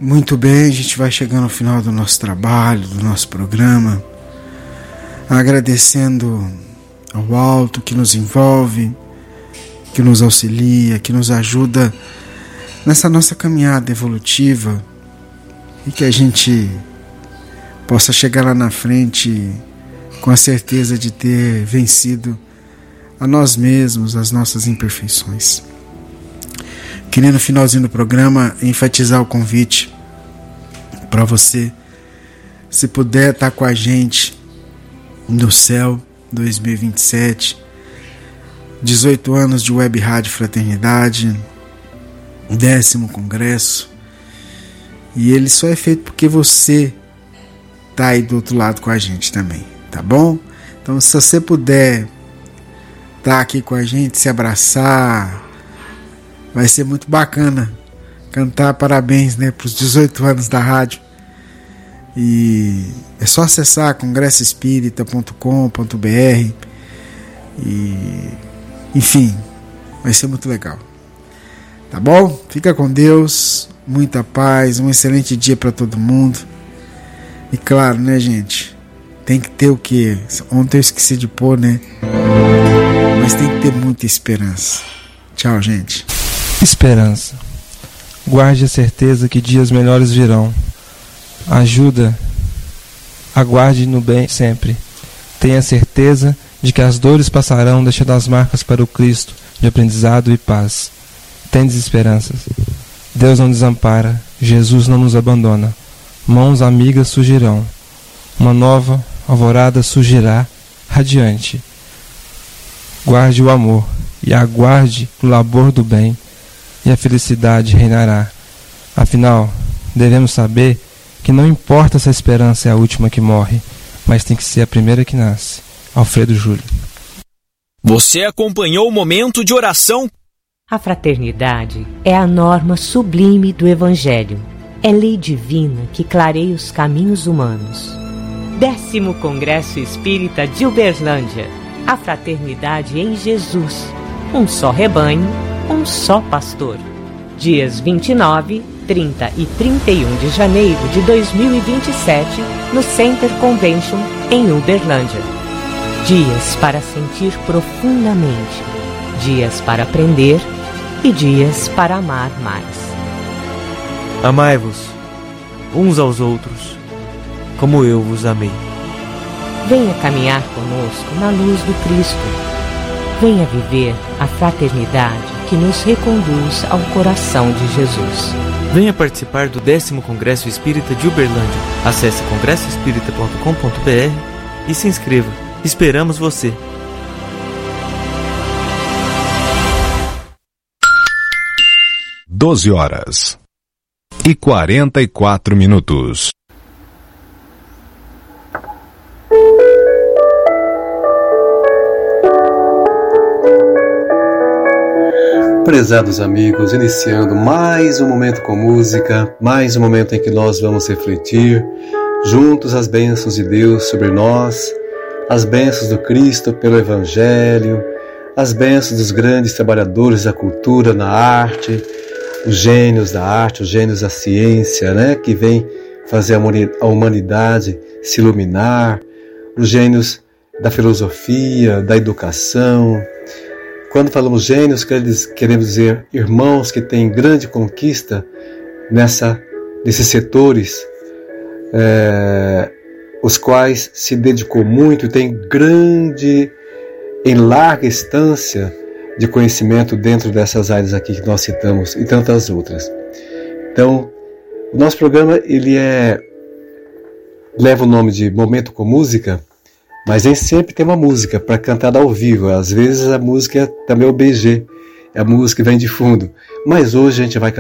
Muito bem, a gente vai chegando ao final do nosso trabalho, do nosso programa, agradecendo ao alto que nos envolve, que nos auxilia, que nos ajuda nessa nossa caminhada evolutiva e que a gente possa chegar lá na frente com a certeza de ter vencido a nós mesmos, as nossas imperfeições. Queria no finalzinho do programa enfatizar o convite para você, se puder estar com a gente no céu 2027, 18 anos de Web Rádio Fraternidade, 10º Congresso, e ele só é feito porque você está aí do outro lado com a gente também, tá bom? Então se você puder estar aqui com a gente, se abraçar, vai ser muito bacana cantar parabéns, né, para os 18 anos da rádio. E é só acessar congressespírita.com.br e, enfim, vai ser muito legal. Tá bom? Fica com Deus, muita paz, um excelente dia para todo mundo. E claro, né, gente, tem que ter o quê? Ontem eu esqueci de pôr, né? Mas tem que ter muita esperança. Tchau, gente. Esperança. Guarde a certeza que dias melhores virão. Aguarde no bem sempre. Tenha certeza de que as dores passarão, deixando as marcas para o Cristo de aprendizado e paz. Tendes esperanças. Deus não desampara, Jesus não nos abandona. Mãos amigas surgirão. Uma nova alvorada surgirá radiante. Guarde o amor e aguarde o labor do bem, e a felicidade reinará. Afinal, devemos saber que não importa se a esperança é a última que morre, mas tem que ser a primeira que nasce. Alfredo Júlio. Você acompanhou o momento de oração? A fraternidade é a norma sublime do Evangelho. É lei divina que clareia os caminhos humanos. 10º Congresso Espírita de Uberlândia. A fraternidade em Jesus. Um só rebanho, um só pastor. Dias 29, 30 e 31 de janeiro de 2027, no Center Convention, em Uberlândia. Dias para sentir profundamente, dias para aprender e dias para amar mais. Amai-vos uns aos outros, como eu vos amei. Venha caminhar conosco na luz do Cristo. Venha viver a fraternidade que nos reconduz ao coração de Jesus. Venha participar do 10º Congresso Espírita de Uberlândia. Acesse congressespírita.com.br e se inscreva. Esperamos você! (12h44). Prezados amigos, iniciando mais um momento com música, mais um momento em que nós vamos refletir juntos as bênçãos de Deus sobre nós, as bênçãos do Cristo pelo Evangelho, as bênçãos dos grandes trabalhadores da cultura, na arte, os gênios da arte, os gênios da ciência, né, que vêm fazer a humanidade se iluminar, os gênios da filosofia, da educação. Quando falamos gênios, queremos dizer irmãos que têm grande conquista nesses setores, os quais se dedicou muito e tem em larga instância de conhecimento dentro dessas áreas aqui que nós citamos e tantas outras. Então, o nosso programa leva o nome de Momento com Música, mas nem sempre tem uma música para cantar ao vivo. Às vezes a música também é o BG, é a música que vem de fundo. Mas hoje a gente vai cantar